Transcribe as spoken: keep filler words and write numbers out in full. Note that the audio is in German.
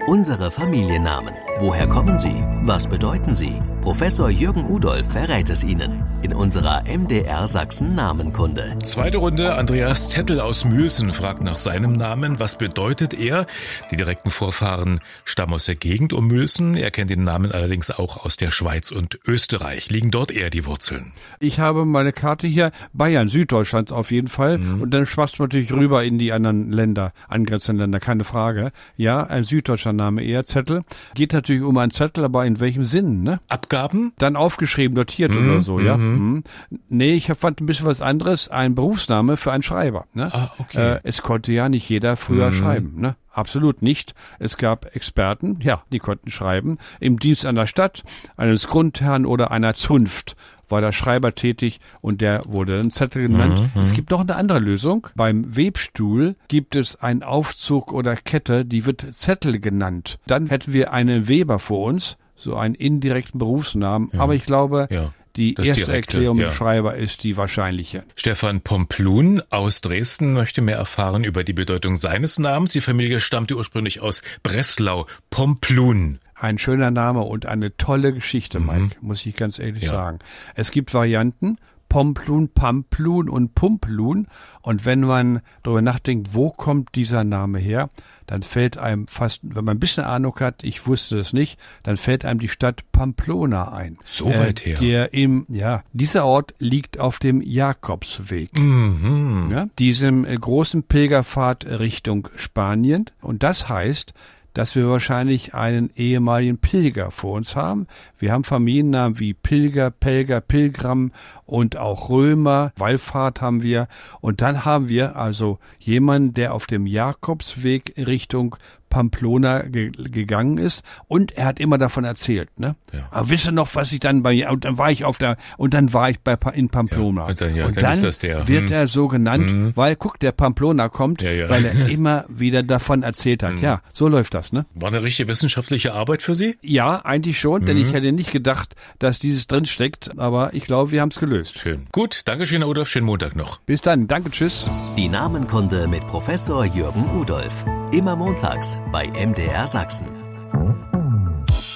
Unsere Familiennamen. Woher kommen sie? Was bedeuten sie? Professor Jürgen Udolph verrät es Ihnen in unserer M D R Sachsen Namenkunde. Zweite Runde. Andreas Zettel aus Mülsen fragt nach seinem Namen. Was bedeutet er? Die direkten Vorfahren stammen aus der Gegend um Mülsen. Er kennt den Namen allerdings auch aus der Schweiz und Österreich. Liegen dort eher die Wurzeln? Ich habe meine Karte hier. Bayern, Süddeutschland auf jeden Fall. Mhm. Und dann schwappt man natürlich rüber in die anderen Länder, angrenzenden Länder, keine Frage. Ja, ein süddeutscher Name eher, Zettel. Geht natürlich um einen Zettel, aber in welchem Sinn, ne? Abgaben? Dann aufgeschrieben, notiert mhm. oder so, ja. Mhm. Nee, ich fand ein bisschen was anderes. Ein Berufsname für einen Schreiber, ne? Ah, okay. Äh, es konnte ja nicht jeder früher mhm. schreiben, ne? Absolut nicht. Es gab Experten, ja, die konnten schreiben. Im Dienst einer Stadt, eines Grundherrn oder einer Zunft war der Schreiber tätig und der wurde dann Zettel genannt. Mhm, es gibt noch eine andere Lösung. Beim Webstuhl gibt es einen Aufzug oder Kette, die wird Zettel genannt. Dann hätten wir einen Weber vor uns, so einen indirekten Berufsnamen. Ja. Aber ich glaube, ja. Die das erste direkte, Erklärung ja. mit Schreiber ist die wahrscheinliche. Stefan Pomplun aus Dresden möchte mehr erfahren über die Bedeutung seines Namens. Die Familie stammte ursprünglich aus Breslau. Pomplun. Ein schöner Name und eine tolle Geschichte, Mike, mhm. muss ich ganz ehrlich ja. sagen. Es gibt Varianten, Pomplun, Pamplun und Pumplun. Und wenn man darüber nachdenkt, wo kommt dieser Name her, dann fällt einem fast, wenn man ein bisschen Ahnung hat, ich wusste das nicht, dann fällt einem die Stadt Pamplona ein. So weit her. Äh, der im, ja, dieser Ort liegt auf dem Jakobsweg. Mhm. Ja, diesem äh, großen Pilgerpfad Richtung Spanien. Und das heißt, dass wir wahrscheinlich einen ehemaligen Pilger vor uns haben. Wir haben Familiennamen wie Pilger, Pelger, Pilgram und auch Römer, Wallfahrt haben wir. Und dann haben wir also jemanden, der auf dem Jakobsweg Richtung Pamplona ge- gegangen ist und er hat immer davon erzählt, ne? Ja. Aber wisst ihr noch, was ich dann bei und dann war ich auf der und dann war ich bei in Pamplona. Ja, und dann, ja, und dann, dann ist das der. wird hm. er so genannt, hm. weil guck, der Pamplona kommt, ja, ja. weil er immer wieder davon erzählt hat. Hm. Ja, so läuft das, ne? War eine richtige wissenschaftliche Arbeit für Sie? Ja, eigentlich schon, denn hm. ich hätte nicht gedacht, dass dieses drin steckt, aber ich glaube, wir haben es gelöst. Schön. Gut, danke schön, Herr Udolph, schönen Montag noch. Bis dann, danke, tschüss. Die Namenkunde mit Professor Jürgen Udolph. Immer montags bei M D R Sachsen.